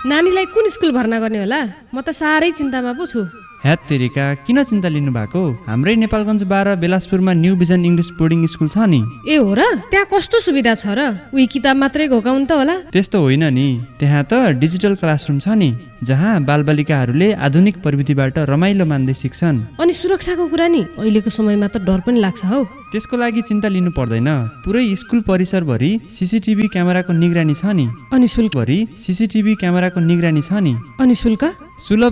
नानीलाई कुन स्कुल भर्ना गर्ने होला? म त साह्रै चिन्तामा पो छु। ह्यात तेरिका, किन चिन्ता लिनु भएको? हाम्रै Nepalgunj 12 बेलासपुरमा new vision English boarding school छ नि। ए हो र? त्यहाँ कस्तो सुविधा छ र? उही किताब मात्रै घोकाउनु त होला? त्यस्तो होइन नि, त्यहाँ त डिजिटल क्लासरुम छ नि, जहाँ बालबालिकाहरूले आधुनिक प्रविधिबाट रमाइलो मान्दै सिक्छन्। अनि सुरक्षाको कुरा नि? अहिलेको समयमा त डर पनि लाग्छ हौ। त्यसको लागि चिन्ता लिनु पर्दैन। पुरै स्कुल परिसरभरि सीसीटीभी क्यामेराको निगरानी छ नि। अनि शुल्क? सीसीटीभी क्यामेराको निगरानी छ नि। अनि शुल्क? सुलभ